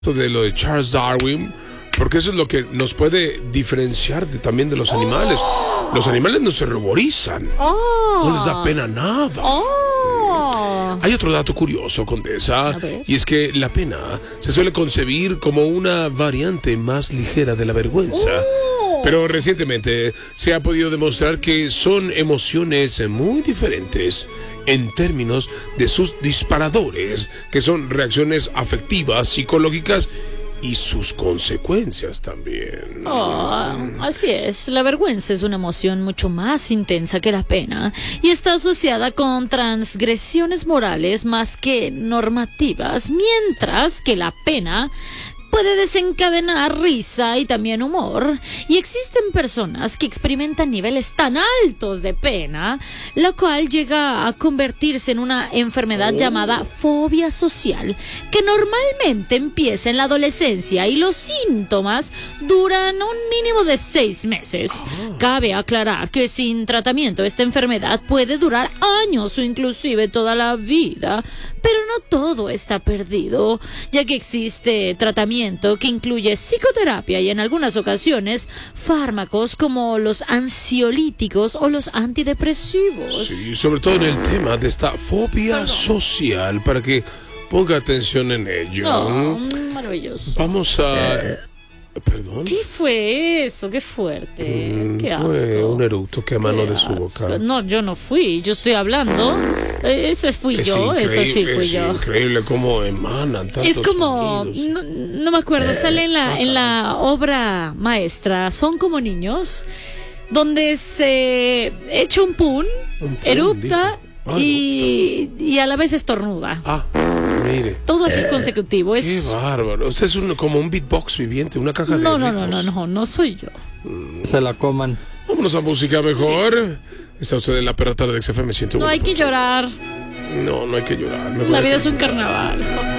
de lo de Charles Darwin, porque eso es lo que nos puede diferenciar también de los animales. Los animales no se ruborizan, no les da pena nada. Hay otro dato curioso, Condesa, y es que la pena se suele concebir como una variante más ligera de la vergüenza. Pero recientemente se ha podido demostrar que son emociones muy diferentes en términos de sus disparadores, que son reacciones afectivas, psicológicas y sus consecuencias también. Así es, la vergüenza es una emoción mucho más intensa que la pena y está asociada con transgresiones morales más que normativas, mientras que la pena puede desencadenar risa y también humor. Y existen personas que experimentan niveles tan altos de pena, lo cual llega a convertirse en una enfermedad llamada fobia social, que normalmente empieza en la adolescencia y los síntomas duran un mínimo de 6 meses. Cabe aclarar que sin tratamiento esta enfermedad puede durar años o inclusive toda la vida, pero no todo está perdido, ya que existe tratamiento que incluye psicoterapia y en algunas ocasiones fármacos como los ansiolíticos o los antidepresivos. Sí, sobre todo en el tema de esta fobia social, para que ponga atención en ello. Maravilloso. Vamos a... ¿Perdón? ¿Qué fue eso? Qué fuerte. Qué asco. Fue un eructo que emanó de su boca. No, yo no fui, yo estoy hablando. Ese fui yo, eso sí fui yo. Es increíble cómo emanan tantos Es como, no me acuerdo, sale en la obra maestra, Son como niños, donde se echa un pun erupta y a la vez estornuda. Mire. Todo así consecutivo. Qué bárbaro. Usted es como un beatbox viviente, una caja de ritmos. No soy yo. Se la coman. Vámonos a música mejor. Está usted en la perra tarde de XFM 101. No hay que llorar. No hay que llorar. La vida es un carnaval.